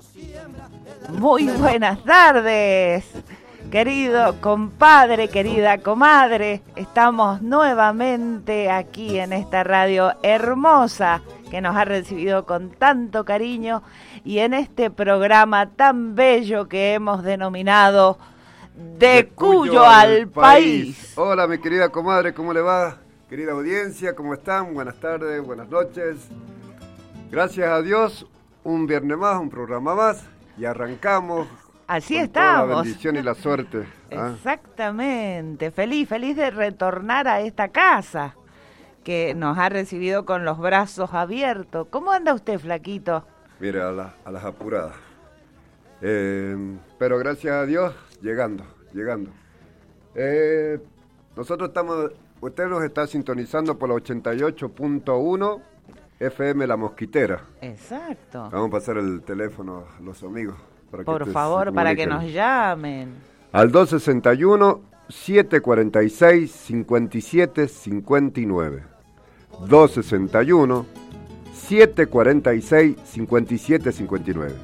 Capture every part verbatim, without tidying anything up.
Muy buenas tardes, querido compadre, querida comadre. Estamos nuevamente aquí en esta radio hermosa que nos ha recibido con tanto cariño y en este programa tan bello que hemos denominado De, de Cuyo, Cuyo al país. país. Hola, mi querida comadre, ¿cómo le va? Querida audiencia, ¿cómo están? Buenas tardes, buenas noches. Gracias a Dios, un viernes más, un programa más. Y arrancamos. Así con estamos. Toda la bendición y la suerte. ¿Ah? Exactamente. Feliz, feliz de retornar a esta casa que nos ha recibido con los brazos abiertos. ¿Cómo anda usted, flaquito? Mire, a, la, a las apuradas. Eh, pero gracias a Dios, llegando, llegando. Eh, nosotros estamos, usted nos está sintonizando por la ochenta y ocho punto uno F M La Mosquitera. Exacto. Vamos a pasar el teléfono a los amigos. Para Por que favor, para que nos llamen. Al dos sesenta y uno, siete cuarenta y seis, cincuenta y siete cincuenta y nueve. dos sesenta y uno, siete cuarenta y seis, cincuenta y siete cincuenta y nueve.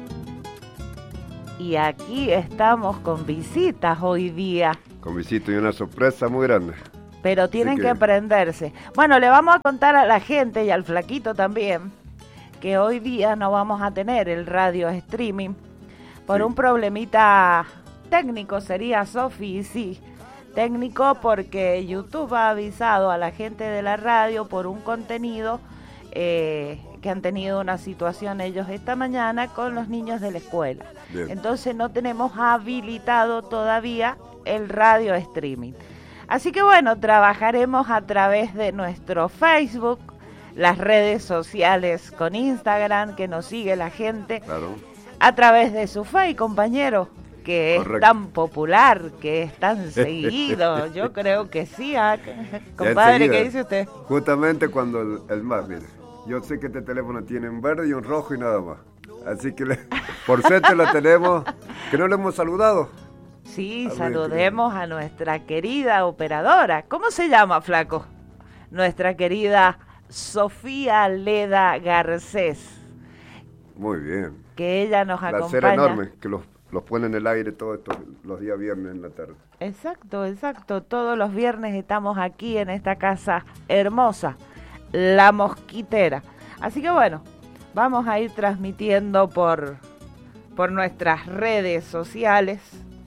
Y aquí estamos con visitas hoy día. Con visitas y una sorpresa muy grande. Pero tienen que... que aprenderse. Bueno, le vamos a contar a la gente y al flaquito también que hoy día no vamos a tener el radio streaming por sí. un problemita técnico, sería, Sofi, sí, técnico, porque YouTube ha avisado a la gente de la radio por un contenido eh, que han tenido una situación ellos esta mañana con los niños de la escuela. Bien. Entonces no tenemos habilitado todavía el radio streaming. Así que bueno, trabajaremos a través de nuestro Facebook, las redes sociales con Instagram, que nos sigue la gente, claro. a través de su Face, compañero, que Correcto. es tan popular, que es tan seguido. Yo creo que sí, ¿eh? Compadre, ¿qué dice usted? Justamente cuando el, el más, mire, yo sé que este teléfono tiene un verde y un rojo y nada más. Así que le, por suerte lo tenemos, que no lo hemos saludado. Sí, saludemos a nuestra querida operadora. ¿Cómo se llama, flaco? Nuestra querida Sofía Leda Garcés. Muy bien. Que ella nos la acompaña. Placer enorme, que los, los pone en el aire todos estos, los días viernes en la tarde. Exacto, exacto. Todos los viernes estamos aquí en esta casa hermosa, La Mosquitera. Así que bueno, vamos a ir transmitiendo por, por nuestras redes sociales.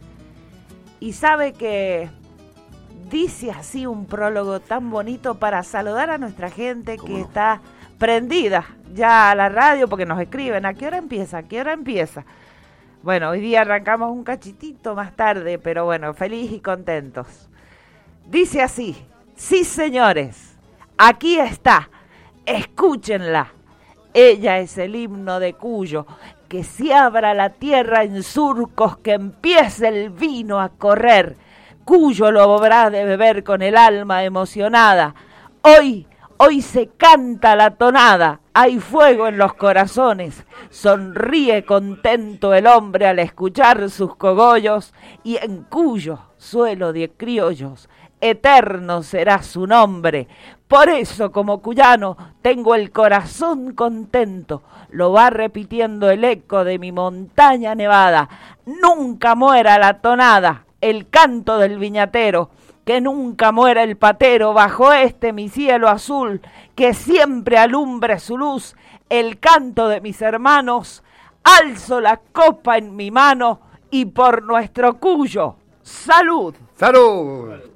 Y sabe que dice así un prólogo tan bonito para saludar a nuestra gente que no? está prendida ya a la radio, porque nos escriben, ¿a qué hora empieza? ¿A qué hora empieza? Bueno, hoy día arrancamos un cachitito más tarde, pero bueno, feliz y contentos. Dice así: sí, señores, aquí está, escúchenla. Ella es el himno de Cuyo. Que se abra la tierra en surcos, que empiece el vino a correr. Cuyo lo habrá de beber con el alma emocionada. Hoy, hoy se canta la tonada, hay fuego en los corazones. Sonríe contento el hombre al escuchar sus cogollos, y en Cuyo, suelo de criollos, eterno será su nombre. Por eso, como cuyano, tengo el corazón contento. Lo va repitiendo el eco de mi montaña nevada. Nunca muera la tonada, el canto del viñatero. Que nunca muera el patero bajo este mi cielo azul. Que siempre alumbre su luz el canto de mis hermanos. Alzo la copa en mi mano y por nuestro Cuyo, ¡salud! ¡Salud!